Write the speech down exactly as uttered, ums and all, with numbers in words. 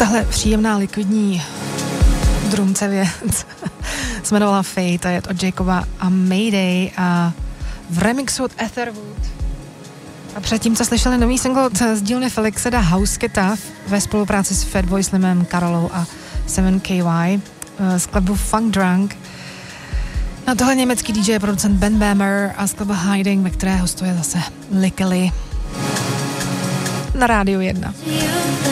Tahle příjemná likvidní drumce věc se jmenovala Fate a je od Jacoba a Mayday a v remixu od Etherwood. A předtím, co slyšeli nový single z dílny Felixe da Houseketa ve spolupráci s Fatboy Slimem, Karolou a seven K Y skladbu Funk Drunk. Na tohle německý D J je producent Ben Bammer a skladba Hiding, ve které hostuje zase Likely na Rádiu jedna.